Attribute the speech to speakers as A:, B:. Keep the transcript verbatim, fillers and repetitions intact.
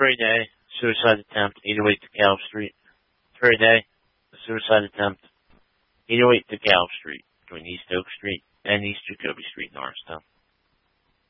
A: Trey Day, suicide attempt, eight oh eight DeKalb Street. Trey Day, suicide attempt, eight oh eight DeKalb Street, between East Oak Street and East Jacoby Street in Norristown.